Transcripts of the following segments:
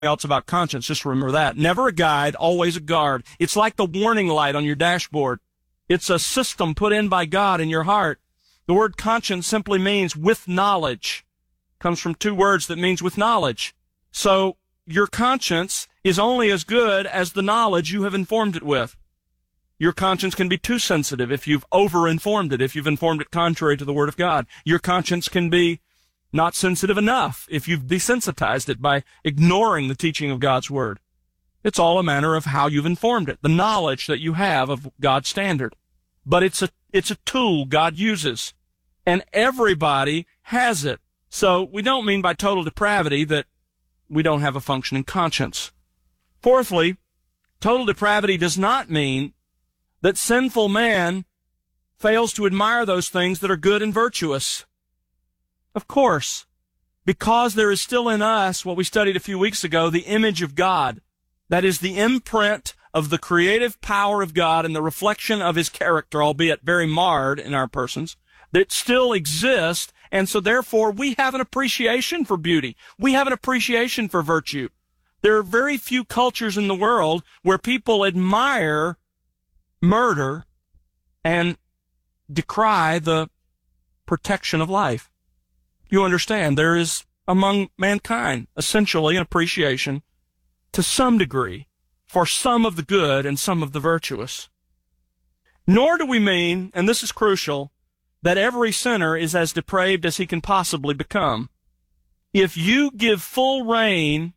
else about conscience. Just remember that. Never a guide, always a guard. It's like the warning light on your dashboard. It's a system put in by God in your heart. The word conscience simply means with knowledge. It comes from two words that means with knowledge. So your conscience is only as good as the knowledge you have informed it with. Your conscience can be too sensitive if you've over-informed it, if you've informed it contrary to the Word of God. Your conscience can be not sensitive enough if you've desensitized it by ignoring the teaching of God's Word. It's all a matter of how you've informed it, the knowledge that you have of God's standard. But it's a tool God uses, and everybody has it. So we don't mean by total depravity that we don't have a functioning conscience. Fourthly, total depravity does not mean that sinful man fails to admire those things that are good and virtuous. Of course, because there is still in us what we studied a few weeks ago, the image of God. That is the imprint of the creative power of God and the reflection of His character, albeit very marred in our persons, that still exist, and so therefore we have an appreciation for beauty. We have an appreciation for virtue. There are very few cultures in the world where people admire murder and decry the protection of life. You understand, there is among mankind essentially an appreciation to some degree for some of the good and some of the virtuous. Nor do we mean, and this is crucial, that every sinner is as depraved as he can possibly become. If you give full rein,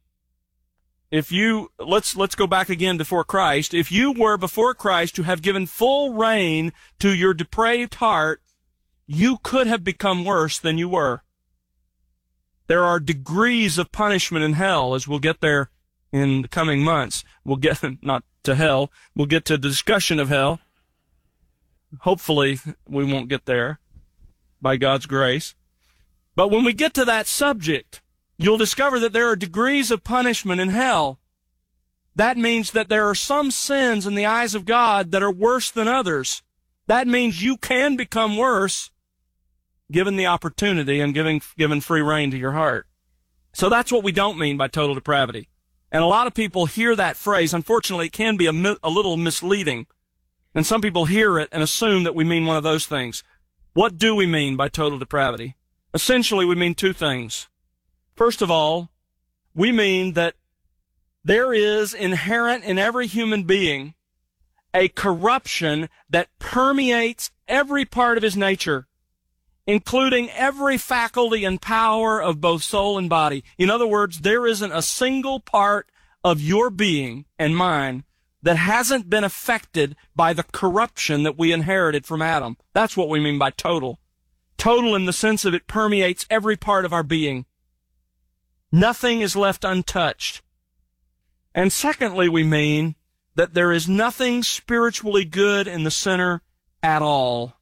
let's go back again before Christ. If you were before Christ to have given full rein to your depraved heart, you could have become worse than you were. There are degrees of punishment in hell, as we'll get there in the coming months. We'll get, not to hell, we'll get to the discussion of hell. Hopefully we won't get there by God's grace. But when we get to that subject, you'll discover that there are degrees of punishment in hell. That means that there are some sins in the eyes of God that are worse than others. That means you can become worse given the opportunity and given free rein to your heart. So that's what we don't mean by total depravity. And a lot of people hear that phrase. Unfortunately, it can be a little misleading. And some people hear it and assume that we mean one of those things. What do we mean by total depravity? Essentially, we mean two things. First of all, we mean that there is inherent in every human being a corruption that permeates every part of his nature, including every faculty and power of both soul and body. In other words, there isn't a single part of your being and mine that hasn't been affected by the corruption that we inherited from Adam. That's what we mean by total. Total in the sense of it permeates every part of our being. Nothing is left untouched. And secondly, we mean that there is nothing spiritually good in the sinner at all.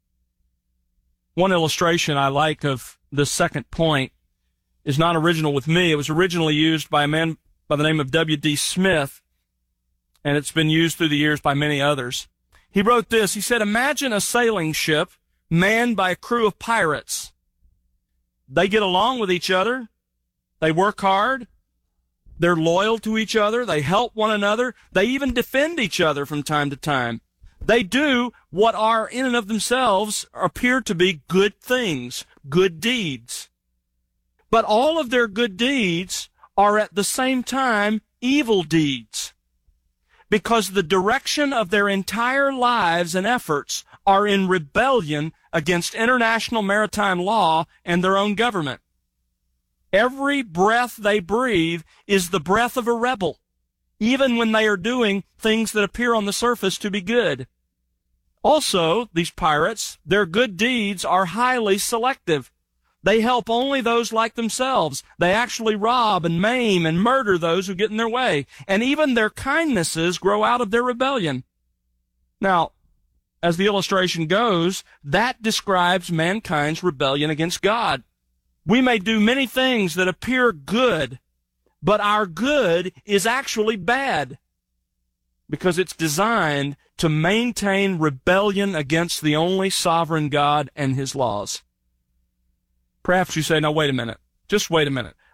One illustration I like of this second point is not original with me. It was originally used by a man by the name of W.D. Smith, and it's been used through the years by many others. He wrote this. He said, imagine a sailing ship manned by a crew of pirates. They get along with each other. They work hard. They're loyal to each other. They help one another. They even defend each other from time to time. They do what are in and of themselves appear to be good things, good deeds. But all of their good deeds are at the same time evil deeds, because the direction of their entire lives and efforts are in rebellion against international maritime law and their own government. Every breath they breathe is the breath of a rebel, even when they are doing things that appear on the surface to be good. Also, these pirates, their good deeds are highly selective. They help only those like themselves. They actually rob and maim and murder those who get in their way. And even their kindnesses grow out of their rebellion. Now, as the illustration goes, that describes mankind's rebellion against God. We may do many things that appear good, but our good is actually bad, because it's designed to maintain rebellion against the only sovereign God and His laws. Perhaps you say, now wait a minute. Just wait a minute.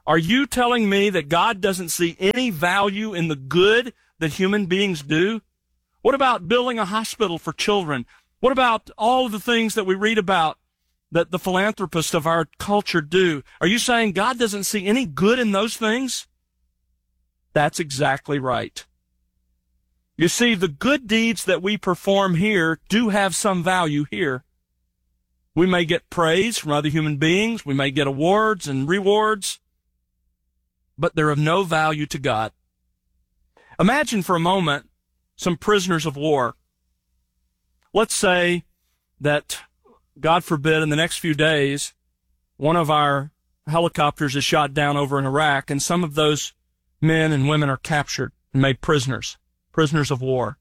Are you telling me that God doesn't see any value in the good that human beings do? What about building a hospital for children? What about all of the things that we read about that the philanthropists of our culture do? Are you saying God doesn't see any good in those things? That's exactly right. You see, the good deeds that we perform here do have some value here. We may get praise from other human beings. We may get awards and rewards, but they're of no value to God. Imagine for a moment some prisoners of war. Let's say that, God forbid, in the next few days, one of our helicopters is shot down over in Iraq, and some of those men and women are captured and made prisoners of war.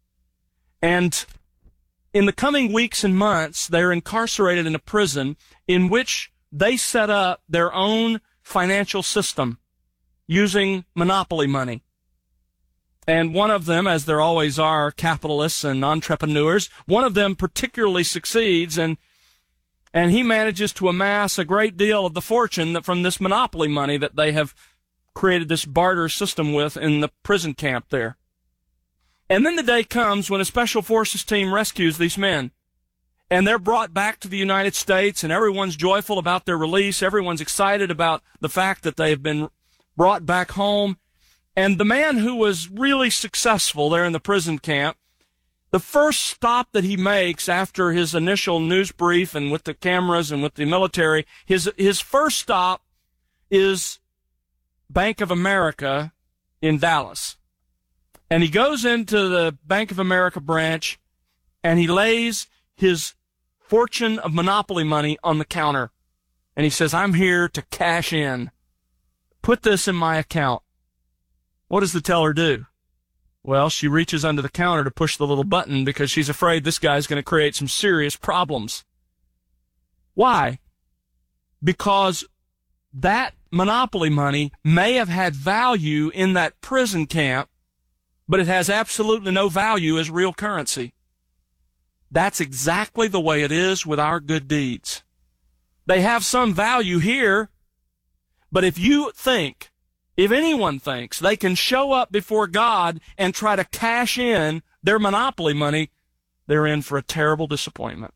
And in the coming weeks and months, they're incarcerated in a prison in which they set up their own financial system using monopoly money. And one of them, as there always are capitalists and entrepreneurs, one of them particularly succeeds, and he manages to amass a great deal of the fortune that from this monopoly money that they have created this barter system with in the prison camp there. And then the day comes when a special forces team rescues these men. And they're brought back to the United States, and everyone's joyful about their release. Everyone's excited about the fact that they have been brought back home. And the man who was really successful there in the prison camp, the first stop that he makes after his initial news brief and with the cameras and with the military, his first stop is Bank of America in Dallas. And he goes into the Bank of America branch, and he lays his fortune of monopoly money on the counter. And he says, I'm here to cash in. Put this in my account. What does the teller do? Well, she reaches under the counter to push the little button because she's afraid this guy's going to create some serious problems. Why? Because that monopoly money may have had value in that prison camp, but it has absolutely no value as real currency. That's exactly the way it is with our good deeds. They have some value here, but if anyone thinks they can show up before God and try to cash in their monopoly money, they're in for a terrible disappointment.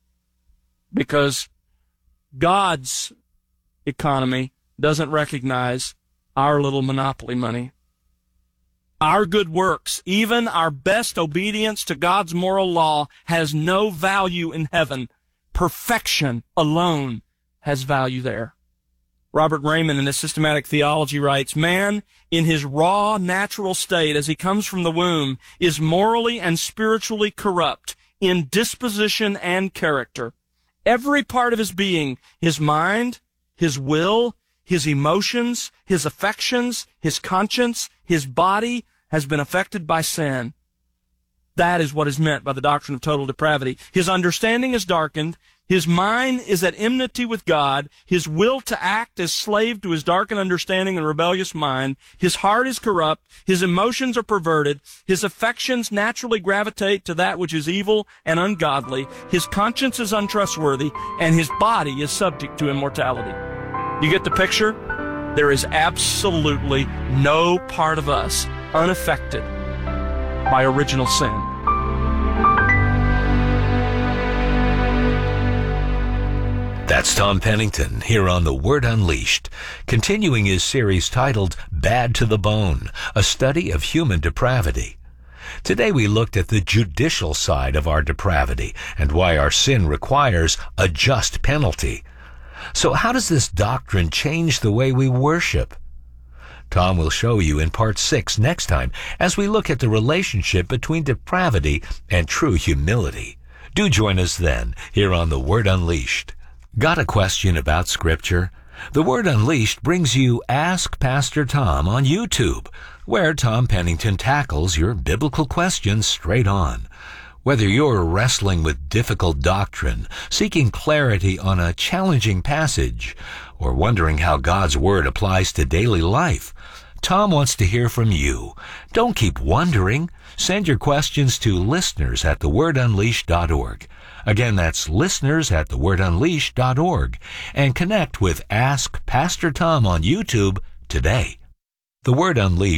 Because God's economy doesn't recognize our little monopoly money. Our good works, even our best obedience to God's moral law, has no value in heaven. Perfection alone has value there. Robert Raymond in his Systematic Theology writes, man, in his raw, natural state as he comes from the womb, is morally and spiritually corrupt in disposition and character. Every part of his being, his mind, his will, his emotions, his affections, his conscience, his body, has been affected by sin. That is what is meant by the doctrine of total depravity. His understanding is darkened. His mind is at enmity with God. His will to act is slave to his darkened understanding and rebellious mind. His heart is corrupt. His emotions are perverted. His affections naturally gravitate to that which is evil and ungodly. His conscience is untrustworthy, and his body is subject to immortality. You get the picture? There is absolutely no part of us unaffected by original sin. That's Tom Pennington here on The Word Unleashed, continuing his series titled Bad to the Bone, a study of human depravity. Today we looked at the judicial side of our depravity and why our sin requires a just penalty. So how does this doctrine change the way we worship? Tom will show you in part 6 next time as we look at the relationship between depravity and true humility. Do join us then here on The Word Unleashed. Got a question about Scripture? The Word Unleashed brings you Ask Pastor Tom on YouTube, where Tom Pennington tackles your biblical questions straight on. Whether you're wrestling with difficult doctrine, seeking clarity on a challenging passage, or wondering how God's Word applies to daily life, Tom wants to hear from you. Don't keep wondering. Send your questions to listeners@thewordunleashed.org. Again, that's listeners@thewordunleashed.org. And connect with Ask Pastor Tom on YouTube today. The Word Unleashed